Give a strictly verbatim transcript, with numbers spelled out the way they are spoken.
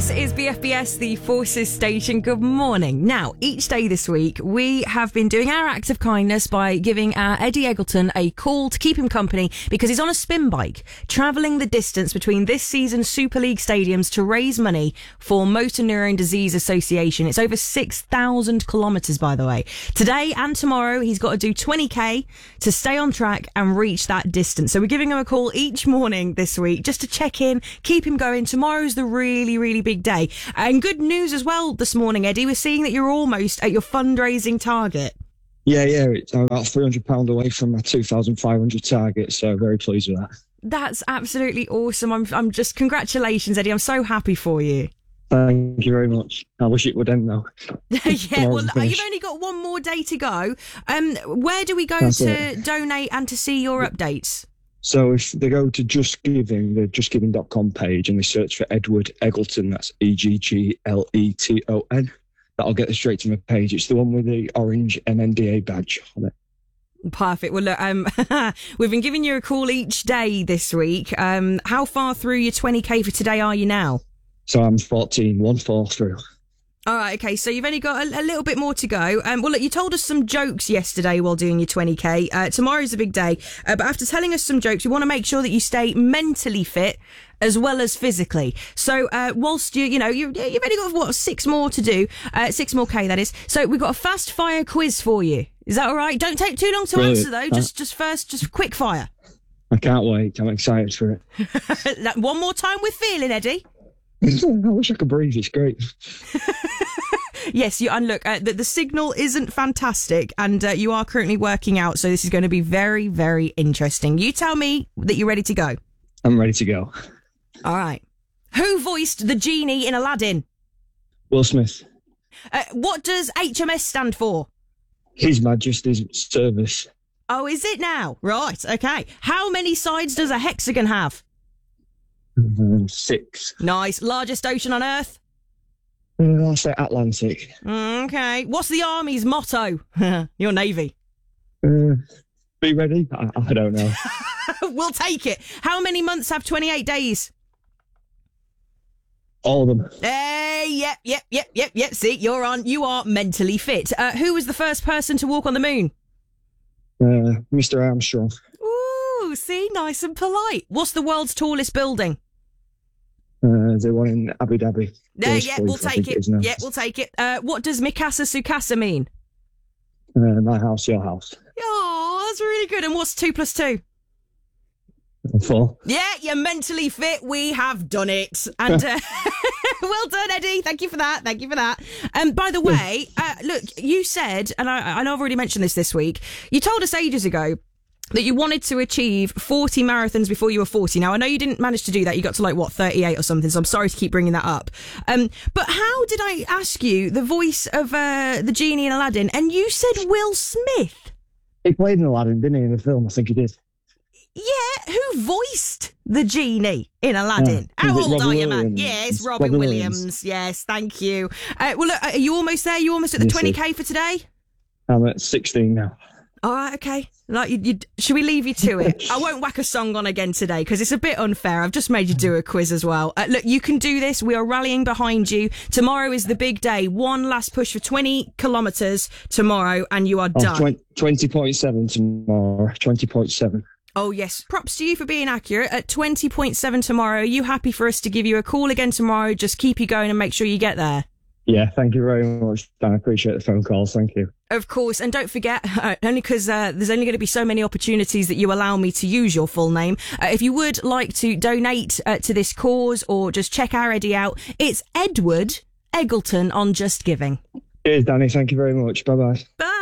This is B F B S, the Forces Station. Good morning. Now, each day this week, we have been doing our act of kindness by giving our Eddie Eggleton a call to keep him company because he's on a spin bike, travelling the distance between this season's Super League stadiums to raise money for Motor Neurone Disease Association. It's over six thousand kilometres, by the way. Today and tomorrow, he's got to do twenty k to stay on track and reach that distance. So we're giving him a call each morning this week just to check in, keep him going. Tomorrow's the really, really big day. And good news as well this morning, Eddie. We're seeing that you're almost at your fundraising target. Yeah, yeah. It's, I'm about three hundred pounds away from my two thousand five hundred target, so very pleased with that. That's absolutely awesome. I'm, I'm just, congratulations, Eddie. I'm so happy for you. Thank you very much. I wish it would end now. Yeah, well, you've only got one more day to go. Um, where do we go That's to it. donate and to see your updates? So if they go to Just Giving, the just giving dot com page, and they search for Edward Eggleton, that's E G G L E T O N, that'll get them straight to my page. It's the one with the orange M N D A badge on it. Perfect. Well, look, um, we've been giving you a call each day this week. Um, how far through your twenty k for today are you now? So I'm fourteen, one fall through. All right, okay, so you've only got a, a little bit more to go. Um, well, look, you told us some jokes yesterday while doing your twenty k. Uh, tomorrow's a big day, uh, but after telling us some jokes, we want to make sure that you stay mentally fit as well as physically. So uh, whilst you, you know, you, you've only got, what, six more to do, uh, six more K, that is. So we've got a fast fire quiz for you. Is that all right? Don't take too long to Brilliant. answer, though. Just, just first, just quick fire. I can't wait. I'm excited for it. One more time with feeling, Eddie. I wish I could breathe. It's great. Yes, you and look, uh, the, the signal isn't fantastic, and uh, you are currently working out, so this is going to be very, very interesting. You tell me that you're ready to go. I'm ready to go. All right. Who voiced the genie in Aladdin? Will Smith. Uh, what does H M S stand for? His Majesty's Service. Oh, is it now? Right, okay. How many sides does a hexagon have? Um, six. Nice. Largest ocean on Earth? Uh, I'll say Atlantic. Okay. What's the Army's motto? Your Navy. Uh, be ready? I, I don't know. We'll take it. How many months have twenty-eight days? All of them. Hey, yep, yep, yep, yep, yep. See, you're on. You are mentally fit. Uh, who was the first person to walk on the moon? Uh, Mister Armstrong. Ooh, see, nice and polite. What's the world's tallest building? Uh, the one in Abu Dhabi. Yeah, Burj yeah, Khalifa, we'll I take think it. is now. Yeah, we'll take it. Uh, what does Mikasa Sukasa mean? Uh, my house, your house. Oh, that's really good. And what's two plus two? Four. Yeah, you're mentally fit. We have done it. And uh, well done, Eddie. Thank you for that. Thank you for that. Um, by the way, uh, look, you said, and I, I know I've already mentioned this this week, you told us ages ago that you wanted to achieve forty marathons before you were forty. Now, I know you didn't manage to do that. You got to like, what, thirty-eight or something. So I'm sorry to keep bringing that up. Um, but how did I ask you the voice of uh, the genie in Aladdin? And you said Will Smith. He played in Aladdin, didn't he, in the film? I think he did. Yeah, who voiced the genie in Aladdin? Yeah. How Is it old Robin are you, man? Williams? Yes, It's Robin, Robin Williams. Williams. Yes, thank you. Uh, well, look, are you almost there? You almost at the Yes, twenty k for today? I'm at sixteen now. All right, okay. Like, you, you, should we leave you to it? I won't whack a song on again today because it's a bit unfair. I've just made you do a quiz as well. Uh, look, you can do this. We are rallying behind you. Tomorrow is the big day. One last push for twenty kilometres tomorrow, and you are Oh, done. twenty point seven tomorrow. twenty point seven. Oh, yes. Props to you for being accurate. At twenty point seven tomorrow, are you happy for us to give you a call again tomorrow? Just keep you going and make sure you get there. Yeah, thank you very much, Dan. I appreciate the phone calls. Thank you. Of course, and don't forget, uh, only because uh, there's only going to be so many opportunities that you allow me to use your full name. Uh, if you would like to donate uh, to this cause or just check our Eddie out, it's Edward Eggleton on Just Giving. Cheers, Danny. Thank you very much. Bye-bye. Bye.